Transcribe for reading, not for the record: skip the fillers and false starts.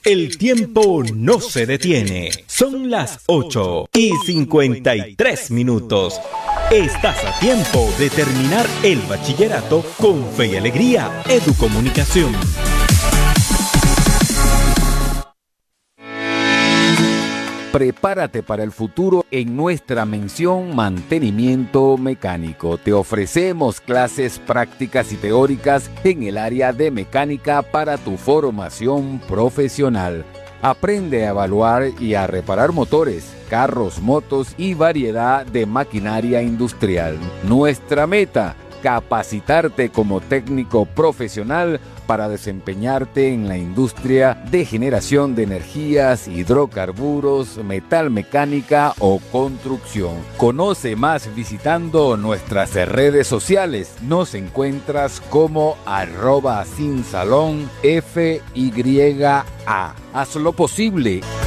El tiempo no se detiene. Son las 8:53. Estás a tiempo de terminar el bachillerato con fe y alegría. Educomunicación. Prepárate para el futuro en nuestra mención Mantenimiento Mecánico. Te ofrecemos clases prácticas y teóricas en el área de mecánica para tu formación profesional. Aprende a evaluar y a reparar motores, carros, motos y variedad de maquinaria industrial. Nuestra meta: capacitarte como técnico profesional para desempeñarte en la industria de generación de energías, hidrocarburos, metalmecánica o construcción. Conoce más visitando nuestras redes sociales. Nos encuentras como @sinsalonfya. Haz lo posible